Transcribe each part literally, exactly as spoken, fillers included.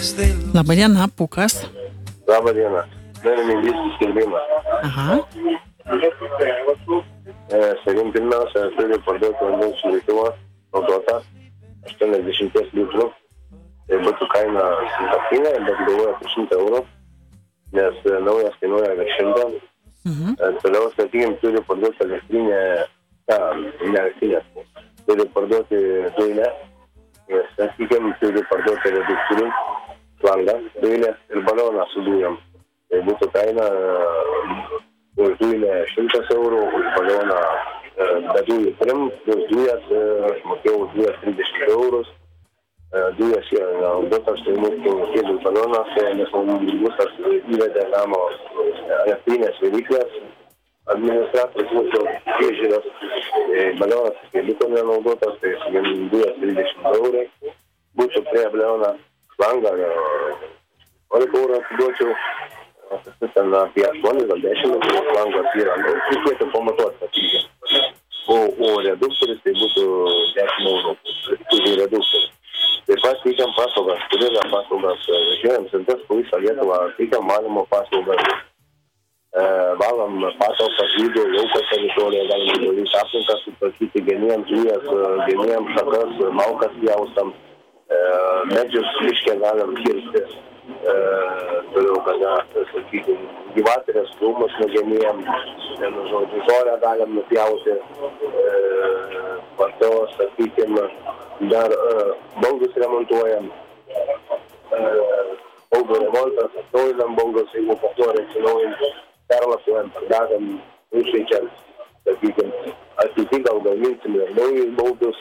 Labadiena, Pukas. Labadiena. Norim įvykti skelbimą. Aha. Savim pirmiausia, turi parduoti vandens šildytuvą naudotą aštuoniasdešimt litrų. Tai būtų kaina septyni, bet galvoja apie šimtą eurų, nes naujas kainuoja virš šimto. Mhm. Toliau, sakykim, turi parduoti elektrinę, ta, ne elektrinę, turi parduoti dujinę, sakykim, turi parduoti reduktorių, langą, dujinę ir balioną su dujom. Tai būtų kaina už dujinę šimtas eurų, už balioną be dujų trim, plus dujas, aš mokėjau už dujas trisdešimt eurus. Dujas yra naudotas, tai mūsų kėdų balionas, nes mums tas įvedė namo elektrinės viryklės. Administratorius mūsų priežiūros balionas kėdų nenaudotas, tai dujas trisdešimt eurų. Būčiau prie balioną langą, vienuolika eurų atiduočiau. Ten apie aštuoni gal dešimt langas yra, reikėtų pamatuoti, sakykime. O, o reduktorius tai būtų dešimt eurų, už reduktorius. Taip pat teikiam paslaugas, turime paslaugas, žiūrėjom sintas po visą Lietuvą, teikiam valymo paslaugas, e, valam patalpas, lygių, laukas teritoriją, galim įvalyti aplinką, sutvarkyti genėjams dujas, genėjams šakas, malkas pjaustam, e, medžius miške galim kirsti. E, toliau, kada, sakykim, gyvatorės, krūmus nugenėjam, vienu žodžiu, žolę galim nupjauti, e, pato, sakykim, dar e, baldus remontuojam, e, baldų remontas, atnaujinam baldus, jeigu patorė atsinaujinti, perlasuojam, pardavim, išveikiam, sakykim, ateity gal gaminsim ir naujus baldus.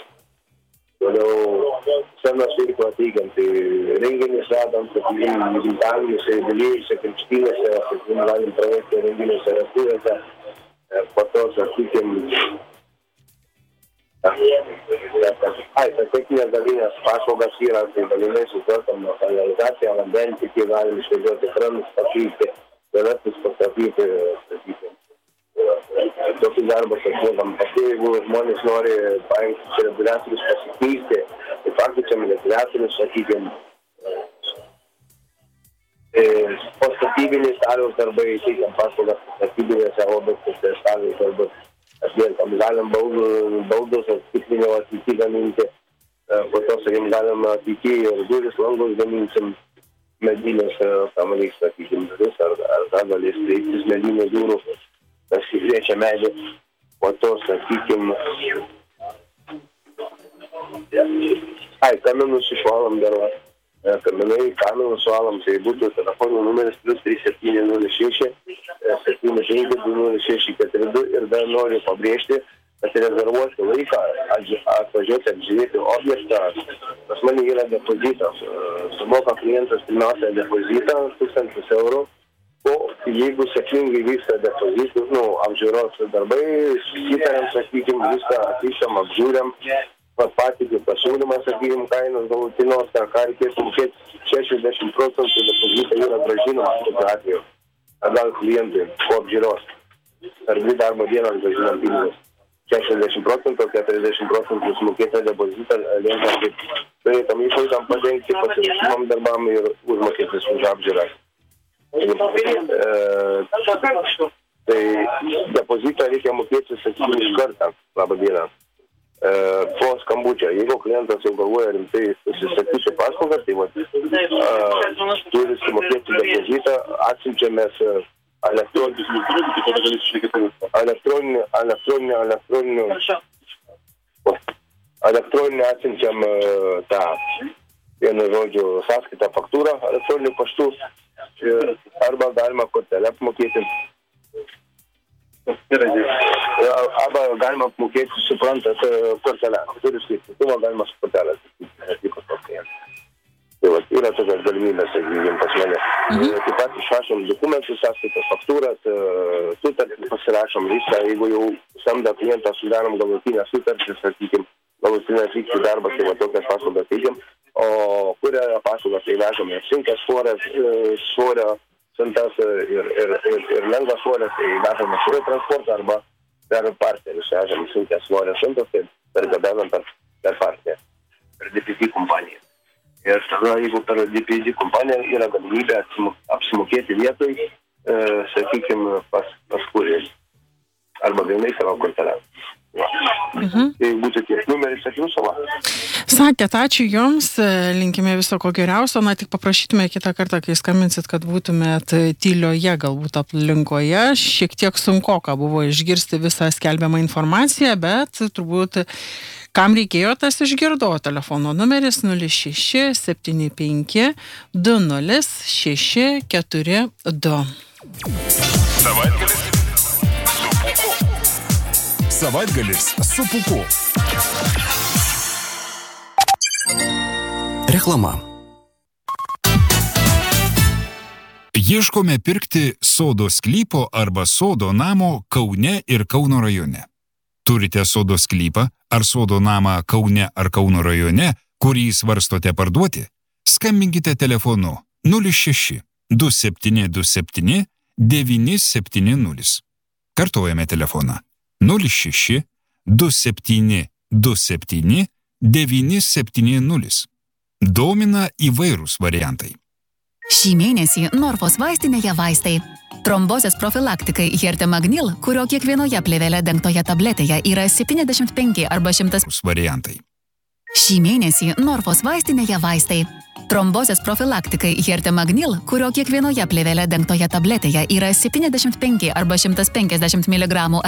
Toliau senas veiklą teikiam, tai renginys vedam, sakykim, gimtadieniuose, jubiliejuose, krikštynėse, sakykim, galim pravesti renginiuose, vestuvėse, po to, sakykim, ai, tai techninės dalinės paslaugas yra, tai dalinai sutvarkom nuo kanalizaciją, vandentikį, galim išvedžioti kranus, pakeisti, tualetus pastatyti, sakykim. Tokius darbus atliekam. Paskui, jeigu žmonės nori paimti reguliatorius pasikeisti, tai pakeičiam reguliatorius, sakykim, postatybinis staliaus darbai, teikiam paslaugas postatybinėse objektuose, staliaus darbus atliekam. Galim baldus atsikrinio ateity gaminti, po to, sakykim, galim ateity ir duris, langus gaminsim medinės, tam reiks, sakykim, duris, ar, ar dar galės reiktis medinių durų. Pasikviečia medį, po to, sakykim, ai, kaminus išvalam dar, kaminai, kaminus valam, tai būtų telefonų numeris plus trys septyni nulis šeši septyni penki du nulis šeši keturi du ir dar noriu pabrėžti, kad rezervuoti laiką, atvažiuoti apžiūrėti objektą, pas mane yra depozitas, sumoka klientas pirmiausia depozitą, tūkstantis eurų. O jeigu sėkmingai vyksta depozitų, nu, apžiūros darbai, susitariam, sakykim, viską atvykstam, apžiūriam, patikiu pasiūlymą, sakykim, kainos galutinos, ką reikėtų mokėti šešiasdešimt procentų depozitą yra grąžinama tokiu atveju, atgal klientui po apžiūros. Per dvi darbo dienas grąžinam pinigus. šešiasdešimt procentų, keturiasdešimt procentų sumokėtą depozitą liekam kaip turėtam išlaidam padengti pasiruošimam darbam ir užmokėtis už apžiūrą. E, tai depozitą reikia mokėti, sakykime, iš kartą, labą dieną, e, po skambučio. Jeigu klientas jau galvoja rimtai susisakyti paslaugą, tai va, e, turi sumokėti depozitą, atsiunčiamės elektroninių, elektroninį, elektroninį, elektroninį, elektroninį atsiunčiam tą, vienu žodžiu, sąskaitą faktūrą elektroniniu paštu. Arba galima kortelę apmokėti. Arba galima apmokėti, suprantat, kortelę. Turi skaitytumą, galima su kortelę. Tai va, yra tokios galimybės, sakykime, pas mane. Mhm. Taip pat išrašom dokumentus, sąskaitas, faktūras, sutartį pasirašom visą. Jeigu jau samdą klientą sudarom galutinę sutartį, sakykime, galutinę atlikti darbą, tai va tokias paslaugas teikiam. O kuria paslaugas tai vežame sunkias svoras, svorio sintas ir, ir, ir, ir lengvas svoras, tai vežame svorio transportą arba per partnerius vežame sunkias svorio sintas, tai per gabenam per, per partnerį, per D P P kompaniją. Ir tada, jeigu per D P D kompaniją yra galimybė apsimokėti vietoj, e, sakykime, pas, pas kurį. Arba vienai savo kortelę. Mhm. Tai būtų tiek numeris, sakiau savo. Sakėt, ačiū Jums, linkime viso ko geriausio, na tik paprašytume kitą kartą, kai skambinsit, kad būtumėt tylioje galbūt aplinkoje, šiek tiek sunkoka buvo išgirsti visą skelbiamą informaciją, bet turbūt kam reikėjo, tas išgirdo. Telefono numeris nulis šeši septyni penki du nulis šeši keturi du. Savaitgalis su Pūku. Savaitgalis su Pūku. Reklama. Ieškome pirkti sodo sklypo arba sodo namo Kaune ir Kauno rajone. Turite sodo sklypą ar sodo namą Kaune ar Kauno rajone, kurį svarstote parduoti? Skambinkite telefonu nulis šeši du septyni du septyni devyni septyni nulis. Kartuojame telefoną nulis šeši du septyni du septyni devyni septyni nulis. Domina įvairūs variantai. Šį mėnesį Norfos vaistinėje vaistai. Trombozės profilaktikai Hertemagnil, kurio kiekvienoje plėvele dengtoje tabletėje yra septyniasdešimt penki arba šimtas variantai. Šį mėnesį Norfos vaistinėje vaistai. Trombozės profilaktikai Hertemagnil, kurio kiekvienoje plėvele dengtoje tabletėje yra septyniasdešimt penki arba šimtas penkiasdešimt miligramų